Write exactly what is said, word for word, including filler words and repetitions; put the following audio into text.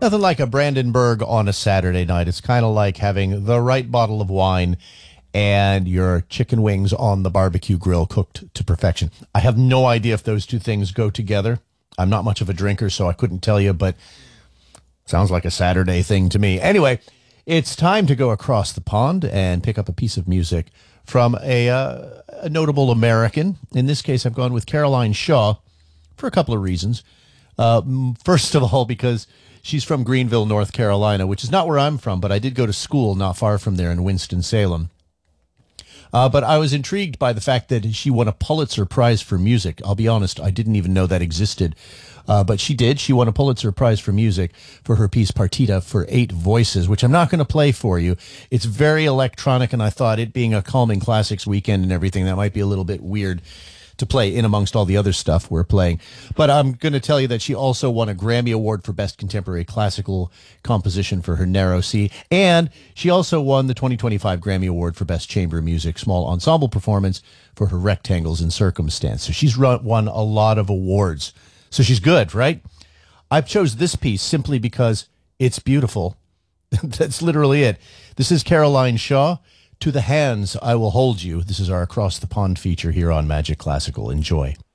nothing like a Brandenburg on a Saturday night. It's kind of like having the right bottle of wine and your chicken wings on the barbecue grill cooked to perfection. I have no idea if those two things go together. I'm not much of a drinker, so I couldn't tell you, but sounds like a Saturday thing to me. Anyway, it's time to go across the pond and pick up a piece of music from a, uh, a notable American. In this case, I've gone with Caroline Shaw for a couple of reasons. Uh, first of all, because she's from Greenville, North Carolina, which is not where I'm from, but I did go to school not far from there in Winston-Salem. Uh, but I was intrigued by the fact that she won a Pulitzer Prize for music. I'll be honest, I didn't even know that existed. Uh, but she did. She won a Pulitzer Prize for music for her piece Partita for Eight Voices, which I'm not going to play for you. It's very electronic, and I thought it being a Calming Classics weekend and everything, that might be a little bit weird to play in amongst all the other stuff we're playing. But I'm going to tell you that she also won a Grammy Award for Best Contemporary Classical Composition for her Narrow Sea, and she also won the twenty twenty-five Grammy Award for Best Chamber Music Small Ensemble Performance for her Rectangles in Circumstance. So she's run, won a lot of awards. So she's good, right? I chose this piece simply because it's beautiful. That's literally it. This is Caroline Shaw. To the Hands I Will Hold You. This is our Across the Pond feature here on Magic Classical. Enjoy.